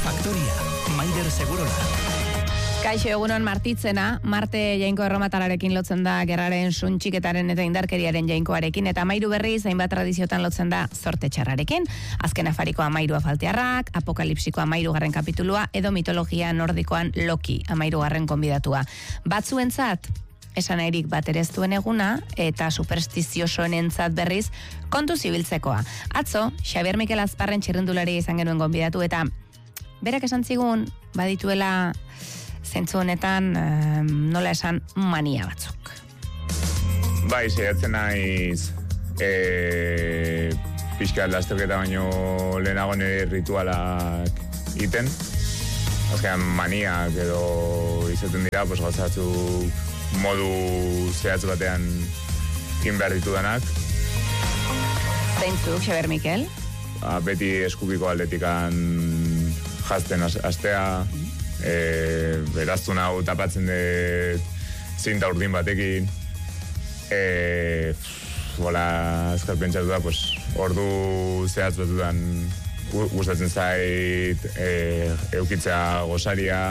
Faktoria, Maider Segurola. Kaixo, egunon Martitzena, Marte jainko erromatararekin lotzen da gerraren suntxiketaren eta indarkeriaren jainkoarekin, eta amairu berriz hainbat tradiziotan lotzen da zorte txarrarekin. Azken afariko amairu afaltearrak, apokalipsiko amairugarren kapitulua, edo mitologia nordikoan Loki amairugarren konbidatua. Batzuentzat, esan erik bat ere ez duen eguna, eta superstiziosoenentzat berriz kontu zibiltzekoa. Atzo, Xabier Mikel Azparren txirrindulari izan genuen konbidatu, eta berak esan zigun, badituela zentzu honetan, nola esan, mania batzuk. Bai, saiatzen naiz pixkat lasterketa baino lehenago nire ritualak iten. Azkenean maniak edo izaten dira, gauzatzuk modu zehatz batean behar ditudanak. Zeintzuk, Xabier Mikel? Beti eskubiko aldetikan jazten astea, eraztun hau tapatzen dut zinta urdin batekin, azkar pentsatu da, ordu zehatz batudan gustatzen zait eukitzea gosaria,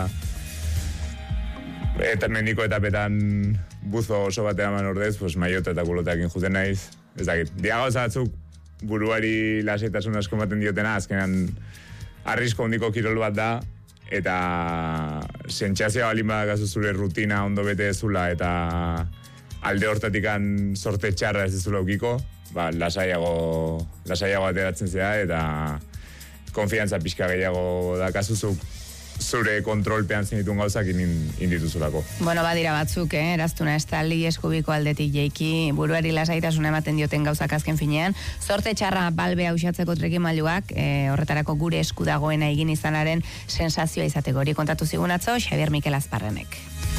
eta mendiko etapetan buzo oso batean eman ordez, maiota eta kuloteakin juten naiz, ez dakit. Dia gauza batzuk buruari lasaitasun asko ematen diotena, azkenan arrisko hondiko kirol bat da, eta sentsazioa balin badakazu zure rutina ondo bete ezula eta alde hortatikan sorte txarra ez ezula ukiko, lasaiago ateratzen zea eta konfiantza pixka gehiago dakazuzuk zure kontrolpean zenitun gauzak indituzulako. Bueno, badira batzuk, eraztuna estali eskubiko aldetik jeiki, buruari lasaitasun ematen dioten gauzak azken finean. Zorte txarra balbe hausatzeko trikimailuak, horretarako gure esku dagoena egin izanaren sensazioa izateko. Hori kontatu zigun atzo, Xabier Mikel Azparrenek.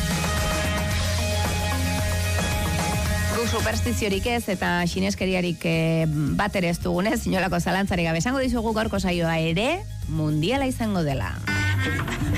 Guk superstiziorik ez eta xineskeriarik bat ere ez dugunez, inolako zalantzarik gabe. Esango dizugu gaurko saioa ere mundiala izango dela.